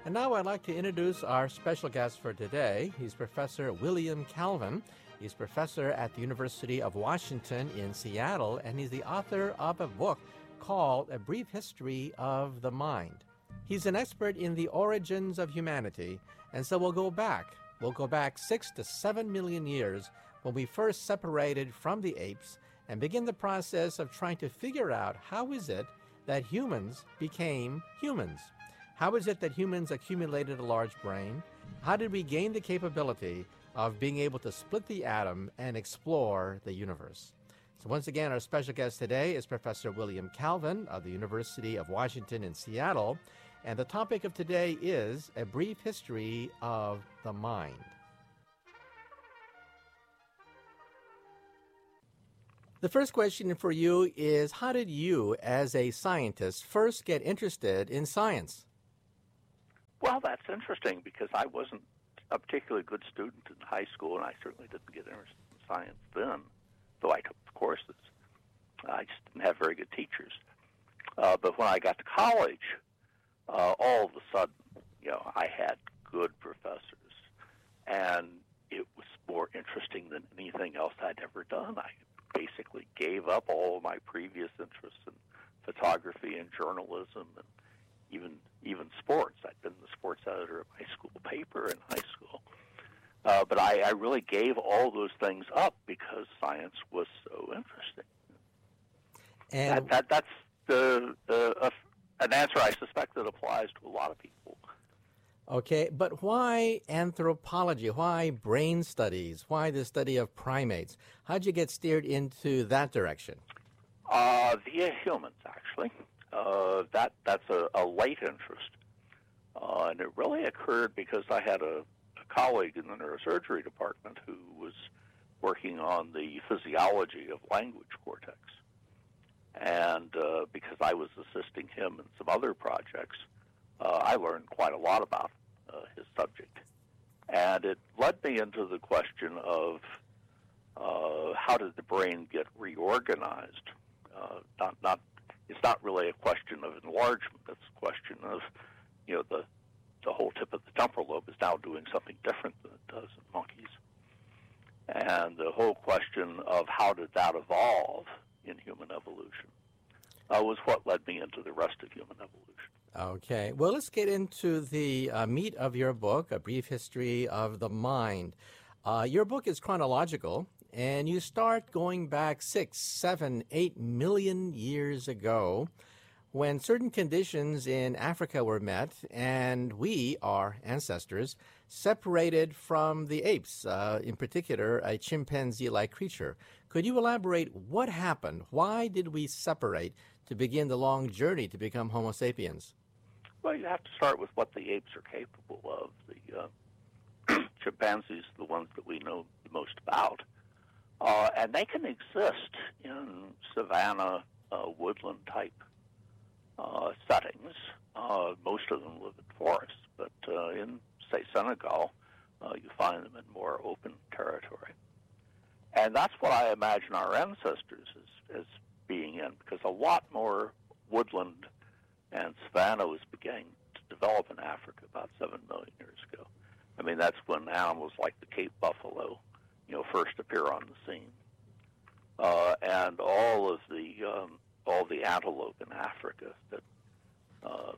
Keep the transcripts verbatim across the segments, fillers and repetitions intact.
And now I'd like to introduce our special guest for today. He's Professor William Calvin. He's professor at the University of Washington in Seattle, and he's the author of a book called A Brief History of the Mind. He's an expert in the origins of humanity, and so we'll go back. We'll go back six to seven million years when we first separated from the apes and begin the process of trying to figure out how is it that humans became humans. How is it that humans accumulated a large brain? How did we gain the capability of being able to split the atom and explore the universe? So once again, our special guest today is Professor William Calvin of the University of Washington in Seattle. And the topic of today is A Brief History of the Mind. The first question for you is, how did you, as a scientist, first get interested in science? Well, that's interesting because I wasn't a particularly good student in high school, and I certainly didn't get interested in science then, though I took courses. I just didn't have very good teachers. Uh, but when I got to college, uh, all of a sudden, you know, I had good professors, and it was more interesting than anything else I'd ever done. I basically gave up all of my previous interests in photography and journalism and even even sports. I'd been the sports editor of my school paper in high school. Uh, but I, I really gave all those things up because science was so interesting. And that, that, that's the, the uh, an answer I suspect that applies to a lot of people. Okay, but why anthropology? Why brain studies? Why the study of primates? How'd you get steered into that direction? Uh, via humans, actually. Uh, that that's a, a late interest, uh, and it really occurred because I had a, a colleague in the neurosurgery department who was working on the physiology of language cortex, and uh, because I was assisting him in some other projects, uh, I learned quite a lot about uh, his subject, and it led me into the question of uh, how did the brain get reorganized, uh, not not. It's not really a question of enlargement. It's a question of, you know, the the whole tip of the temporal lobe is now doing something different than it does in monkeys. And the whole question of how did that evolve in human evolution uh, was what led me into the rest of human evolution. Okay. Well, let's get into the uh, meat of your book, A Brief History of the Mind. Uh, your book is chronological, and you start going back six, seven, eight million years ago when certain conditions in Africa were met, and we, our ancestors, separated from the apes, uh, in particular, a chimpanzee-like creature. Could you elaborate what happened? Why did we separate to begin the long journey to become Homo sapiens? Well, you have to start with what the apes are capable of. The uh, chimpanzees are the ones that we know the most about. Uh, and they can exist in savanna, uh, woodland-type uh, settings. Uh, most of them live in forests, but uh, in, say, Senegal, uh, you find them in more open territory. And that's what I imagine our ancestors as, as being in, because a lot more woodland and savanna was beginning to develop in Africa about seven million years ago. I mean, that's when animals like the Cape buffalo, you know, first appear on the scene, uh, and all of the um, all the antelope in Africa that uh,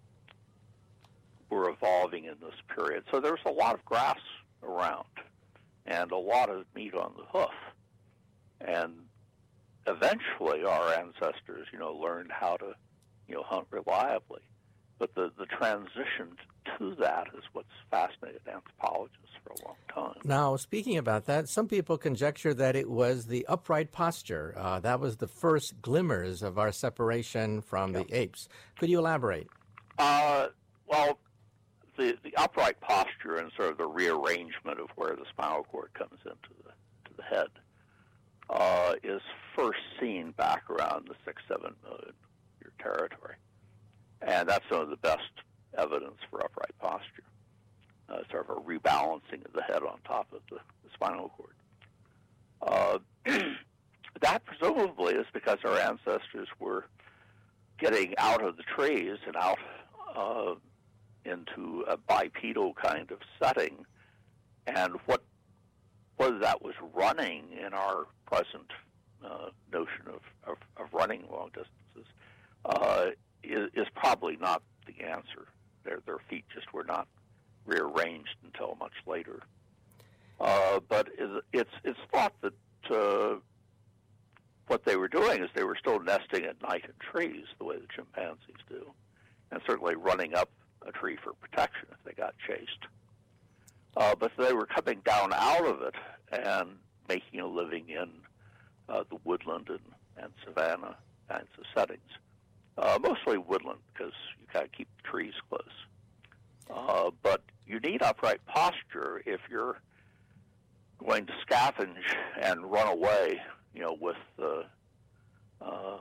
were evolving in this period. So there was a lot of grass around, and a lot of meat on the hoof, and eventually our ancestors, you know, learned how to, you know, hunt reliably. But the, the transition to that is what's fascinated anthropologists for a long time. Now, speaking about that, some people conjecture that it was the upright posture. Uh, that was the first glimmers of our separation from yeah. the apes. Could you elaborate? Uh, well, the, the upright posture and sort of the rearrangement of where the spinal cord comes into the, to the head uh, is first seen back around the six, seven million year territory. And that's some of the best evidence for upright posture, uh, sort of a rebalancing of the head on top of the, the spinal cord. Uh, that presumably is because our ancestors were getting out of the trees and out uh, into a bipedal kind of setting, and what whether that was running in our present uh, notion of, of, of running long distances uh, is, is probably not the answer. Their their feet just were not rearranged until much later. Uh, but it's it's thought that uh, what they were doing is they were still nesting at night in trees the way the chimpanzees do, and certainly running up a tree for protection if they got chased. Uh, but they were coming down out of it and making a living in uh, the woodland and, and savanna kinds of settings. Uh, mostly woodland because you got to keep the trees close. Uh, but you need upright posture if you're going to scavenge and run away, you know, with uh, uh,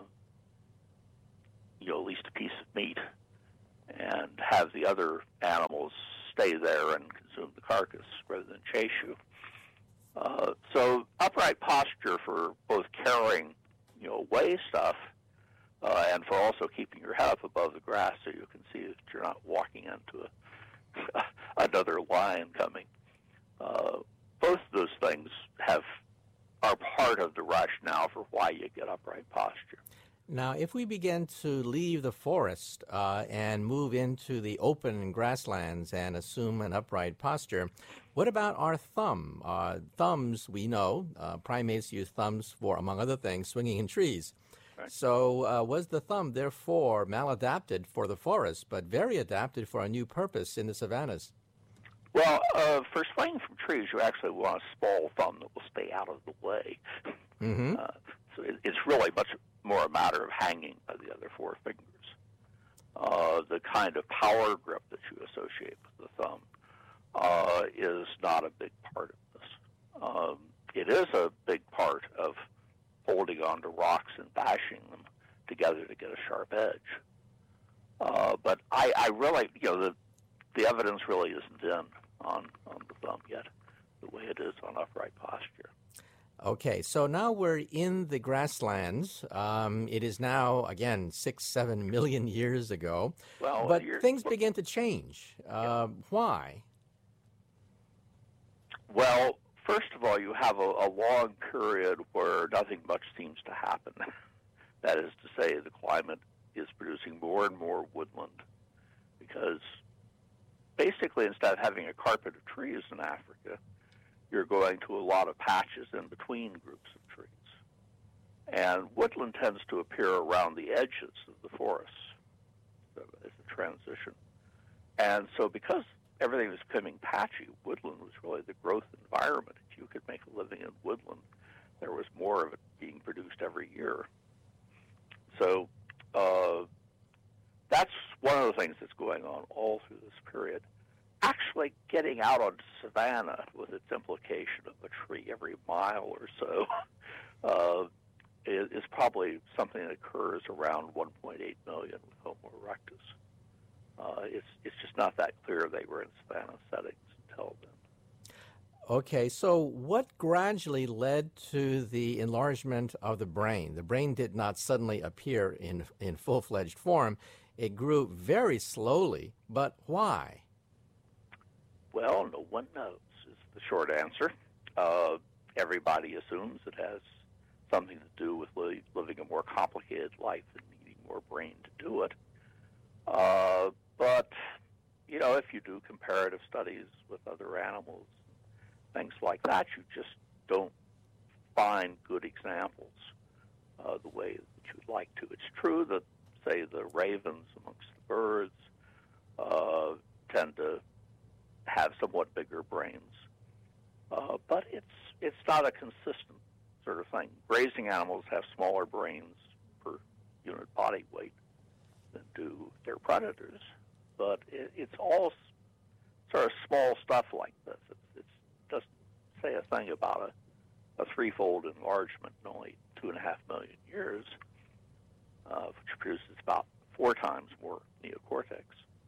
you know, at least a piece of meat, and have the other animals stay there and consume the carcass rather than chase you. Uh, so upright posture for both carrying, you know, away stuff uh, and for also keeping your head up above the grass so you can see that you're not walking into a, another lion coming. Uh, both of those things have are part of the rationale for why you get upright posture. Now, if we begin to leave the forest uh, and move into the open grasslands and assume an upright posture, what about our thumb? Uh, thumbs, we know, uh, primates use thumbs for, among other things, swinging in trees. Right. So uh, was the thumb, therefore, maladapted for the forest, but very adapted for a new purpose in the savannas? Well, uh, for swinging from trees, you actually want a small thumb that will stay out of the way. Mm-hmm. Uh, so it, it's really much more a matter of hanging by the other four fingers. Uh, the kind of power grip that you associate with the thumb uh, is not a big part of this. Um, it is a big part of holding onto rocks and bashing them together to get a sharp edge. Uh, but I, I really, you know, the, the evidence really isn't in on, on the thumb yet, the way it is on upright posture. Okay, so now we're in the grasslands. Um, it is now, again, six, seven million years ago. Well, but you're, things begin to change. Uh, yeah. Why? Well, first of all, you have a, a long period where nothing much seems to happen. That is to say, the climate is producing more and more woodland because basically instead of having a carpet of trees in Africa, you're going to a lot of patches in between groups of trees. And woodland tends to appear around the edges of the forests as a transition. And so because everything was becoming patchy, woodland was really the growth environment. If you could make a living in woodland, there was more of it being produced every year. So uh, that's one of the things that's going on all through this period. Actually getting out on savanna with its implication of a tree every mile or so uh, is, is probably something that occurs around one point eight million with Homo erectus. Uh, it's, it's just not that clear they were in savanna settings until then. Okay, so what gradually led to the enlargement of the brain? The brain did not suddenly appear in, in full-fledged form. It grew very slowly, but why? Well, no one knows is the short answer. Uh, everybody assumes it has something to do with li- living a more complicated life and needing more brain to do it. Uh, but, you know, if you do comparative studies with other animals, things like that, you just don't find good examples uh, the way that you'd like to. It's true that, say, the ravens amongst the birds uh, tend to have somewhat bigger brains. Uh, but it's it's not a consistent sort of thing. Grazing animals have smaller brains per unit body weight than do their predators, but it, it's all sort of small stuff like this. It doesn't say a thing about a, a threefold enlargement in only two and a half million years, uh, which produces about four times more neocortex.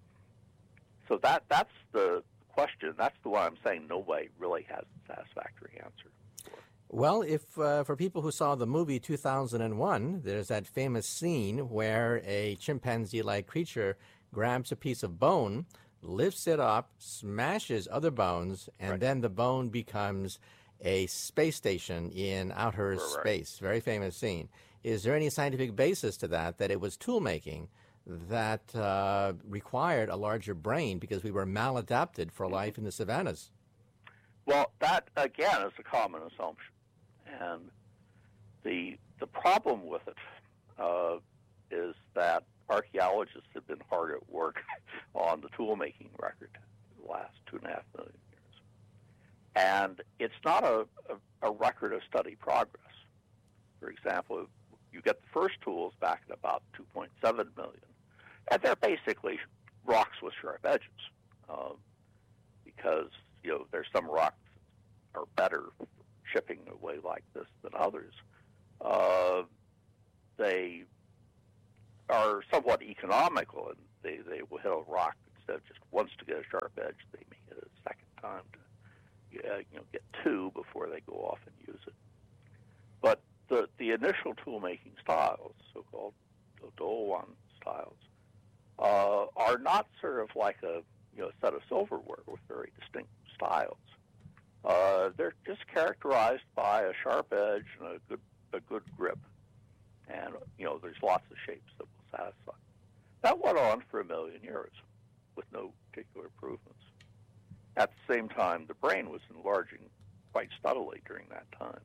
So that that's the question. That's the one I'm saying nobody really has a satisfactory answer for. Well, if uh, for people who saw the movie two thousand one, there's that famous scene where a chimpanzee-like creature grabs a piece of bone, lifts it up, smashes other bones, and Right. then the bone becomes a space station in outer Right. space. Very famous scene. Is there any scientific basis to that, that it was tool making that uh, required a larger brain because we were maladapted for life in the savannas? Well, that, again, is a common assumption. And the, the problem with it uh, is that archaeologists have been hard at work on the tool-making record the last two and a half million years. And it's not a, a, a record of steady progress. For example, you get the first tools back at about two point seven million, and they're basically rocks with sharp edges, uh, because you know there's some rocks that are better for chipping away like this than others. Uh, they are somewhat economical, and they, they will hit a rock instead of just once to get a sharp edge, they may hit it a second time to uh, you know get two before they go off and use it. But the the initial tool-making styles, so-called Dowan styles, uh, are not sort of like a you know set of silverware with very distinct styles. Uh, they're just characterized by a sharp edge and a good a good grip, and you know there's lots of shapes that will satisfy. That went on for a million years with no particular improvements. At the same time, the brain was enlarging quite steadily during that time.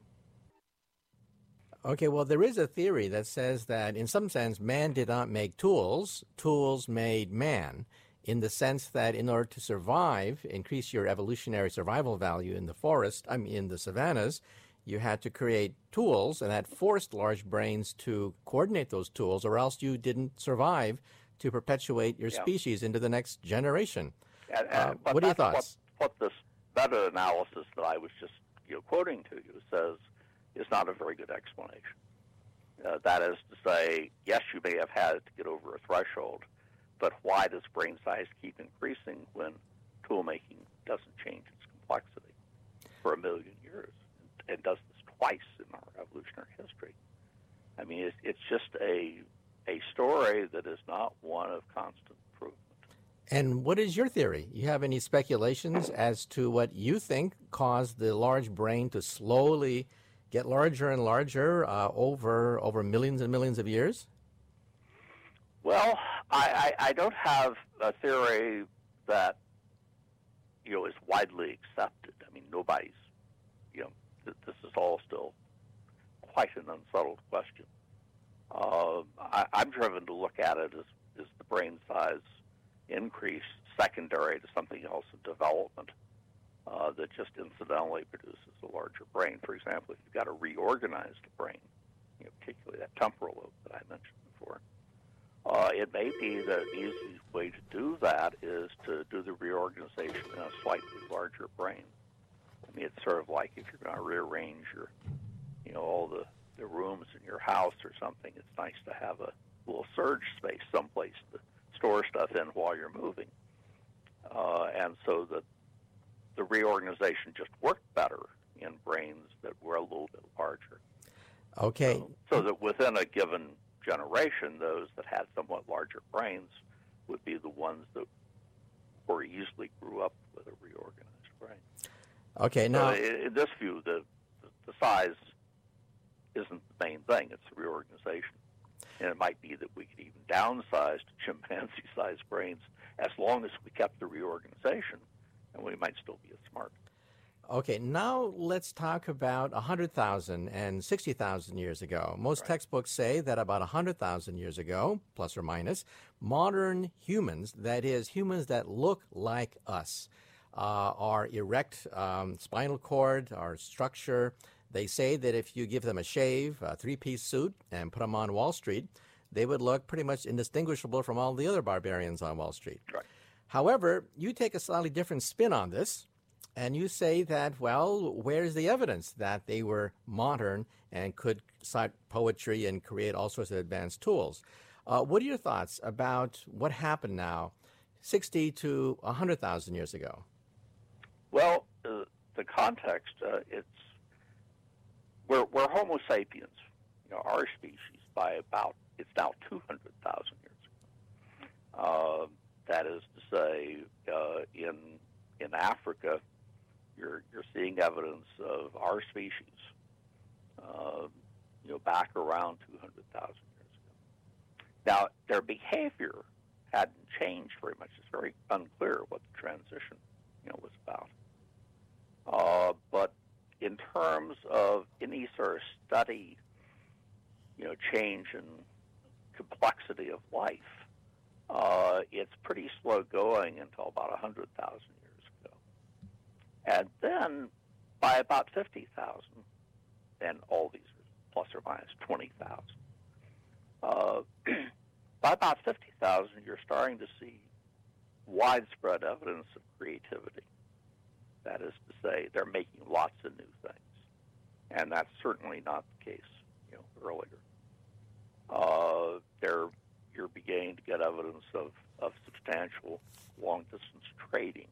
Okay, well, there is a theory that says that in some sense, man did not make tools, tools made man, in the sense that in order to survive, increase your evolutionary survival value in the forest, I mean in the savannas, you had to create tools, and that forced large brains to coordinate those tools, or else you didn't survive to perpetuate your Yeah. species into the next generation. And, and, Uh, but what are your that's thoughts? What, what this meta-analysis that I was just you know, quoting to you says is not a very good explanation. Uh, that is to say, yes, you may have had to get over a threshold, but why does brain size keep increasing when tool making doesn't change its complexity for a million years and does this twice in our evolutionary history? I mean, it's, it's just a a story that is not one of constant improvement. And what is your theory? You have any speculations as to what you think caused the large brain to slowly get larger and larger uh, over over millions and millions of years? Well, I, I, I don't have a theory that you know is widely accepted. I mean, nobody's you know th- this is all still quite an unsettled question. Uh, I, I'm driven to look at it as is the brain size increase secondary to something else in development uh, that just incidentally produces a larger brain. For example, if you've got a reorganized brain, you know, particularly that temporal lobe that I mentioned before, uh, it may be that the easiest way to do that is to do the reorganization in a slightly larger brain. I mean, it's sort of like if you're going to rearrange your, you know, all the, the rooms in your house or something, it's nice to have a little surge space someplace to store stuff in while you're moving. Uh, and so that the reorganization just worked better in brains that were a little bit larger. Okay. So, so that within a given generation, those that had somewhat larger brains would be the ones that more easily grew up with a reorganized brain. Okay, now... So in, in this view, the, the size isn't the main thing. It's the reorganization. And it might be that we could even downsize to chimpanzee-sized brains as long as we kept the reorganization, and we might still be as smart. Okay, now let's talk about one hundred thousand and sixty thousand years ago. Most Right. textbooks say that about one hundred thousand years ago, plus or minus, modern humans, that is, humans that look like us, uh, our erect um, spinal cord, our structure. They say that if you give them a shave, a three-piece suit, and put them on Wall Street, they would look pretty much indistinguishable from all the other barbarians on Wall Street. Right. However, you take a slightly different spin on this, and you say that, well, where's the evidence that they were modern and could cite poetry and create all sorts of advanced tools? Uh, what are your thoughts about what happened now, sixty to one hundred thousand years ago? Well, uh, the context, uh, it's we're, we're Homo sapiens, you know, our species, by about, it's now two hundred thousand years ago. Uh, that is to say, uh, in in Africa, you're you're seeing evidence of our species, uh, you know, back around two hundred thousand years ago. Now, their behavior hadn't changed very much. It's very unclear what the transition, you know, was about. Uh, but in terms of any sort of study, you know, change in complexity of life, uh, it's pretty slow going until about one hundred thousand years ago. And then by about fifty thousand, and all these are plus or minus twenty thousand, uh, by about fifty thousand, you're starting to see widespread evidence of creativity. That is to say, they're making lots of new things. And that's certainly not the case, you know, earlier. Uh, they're, you're beginning to get evidence of, of substantial long-distance trading